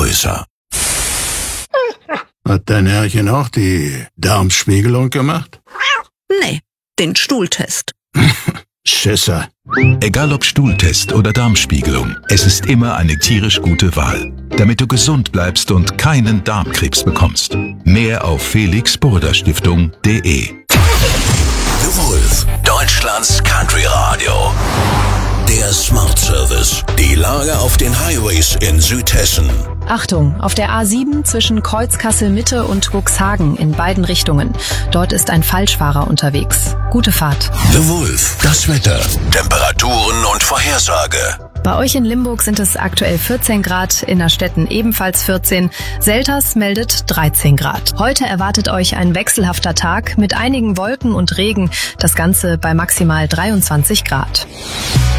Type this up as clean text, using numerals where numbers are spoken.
größer. Hat dein Herrchen auch die Darmspiegelung gemacht? Nee, den Stuhltest. Schisser. Egal ob Stuhltest oder Darmspiegelung, es ist immer eine tierisch gute Wahl, damit du gesund bleibst und keinen Darmkrebs bekommst. Mehr auf felixburda-stiftung.de. The Wolf, Deutschlands Country Radio. Der Smart Service. Die Lage auf den Highways in Südhessen. Achtung, auf der A7 zwischen Kreuzkassel-Mitte und Cuxhagen in beiden Richtungen. Dort ist ein Falschfahrer unterwegs. Gute Fahrt. The Wolf, das Wetter, Temperaturen und Vorhersage. Bei euch in Limburg sind es aktuell 14 Grad, Innerstetten ebenfalls 14. Selters meldet 13 Grad. Heute erwartet euch ein wechselhafter Tag mit einigen Wolken und Regen. Das Ganze bei maximal 23 Grad.